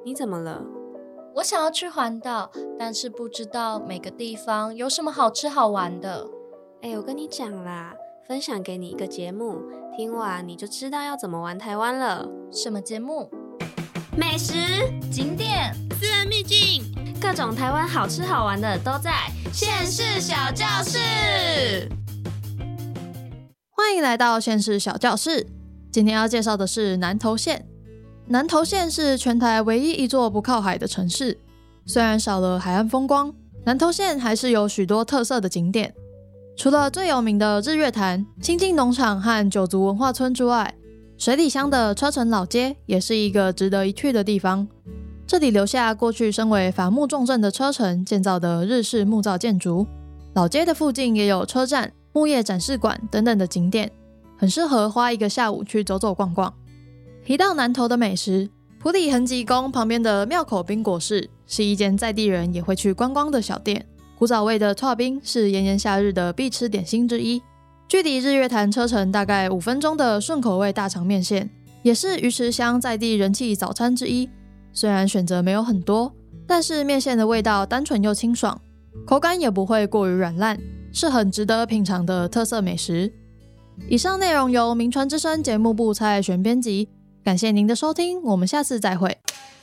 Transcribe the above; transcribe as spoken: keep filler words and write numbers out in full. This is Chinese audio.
你怎么了？ 我想要去环岛，但是不知道每个地方有什么好吃好玩的。 哎，我跟你讲啦，分享给你一个节目，听完你就知道要怎么玩台湾了。 什么节目？ 美食、 景点、 私人秘境， 各种台湾好吃好玩的都在县市小教室。 欢迎来到县市小教室。今天要介绍的是南投县。南投县是全台唯一一座不靠海的城市，虽然少了海岸风光，南投县还是有许多特色的景点。除了最有名的日月潭、清境农场和九族文化村之外，水里乡的车城老街也是一个值得一去的地方。这里留下过去身为伐木重镇的车城建造的日式木造建筑，老街的附近也有车站、木业展示馆等等的景点，很适合花一个下午去走走逛逛。提到南投的美食，埔里恒吉宫旁边的庙口冰果室是一间在地人也会去观光的小店，古早味的剉冰是炎炎夏日的必吃点心之一。距离日月潭车程大概五分钟的顺口味大肠面线，也是鱼池乡在地人气早餐之一。虽然选择没有很多，但是面线的味道单纯又清爽，口感也不会过于软烂，是很值得品尝的特色美食。以上内容由名传之声节目部蔡爱璇编辑，感谢您的收听，我们下次再会。